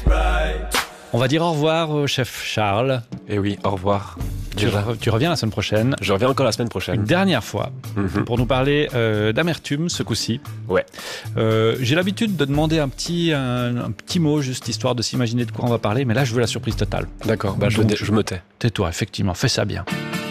On va dire au revoir au chef Charles. Et oui, au revoir. Tu reviens la semaine prochaine. Je reviens encore la semaine prochaine. Une dernière fois, pour nous parler d'amertume ce coup-ci. Ouais. J'ai l'habitude de demander un petit mot, juste histoire de s'imaginer de quoi on va parler, mais là je veux la surprise totale. D'accord, je me tais. Tais-toi, effectivement, fais ça bien.